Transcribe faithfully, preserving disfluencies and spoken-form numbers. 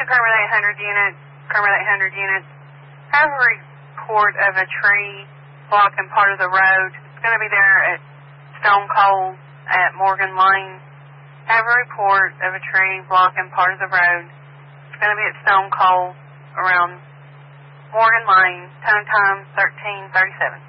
Kermit eight hundred unit, Kermit eight hundred units. I have a report of a tree blocking part of the road. It's going to be there at Stone Cold at Morgan Lane. I have a report of a tree blocking part of the road. It's going to be at Stone Cold around Morgan Lane, time time thirteen thirty-seven.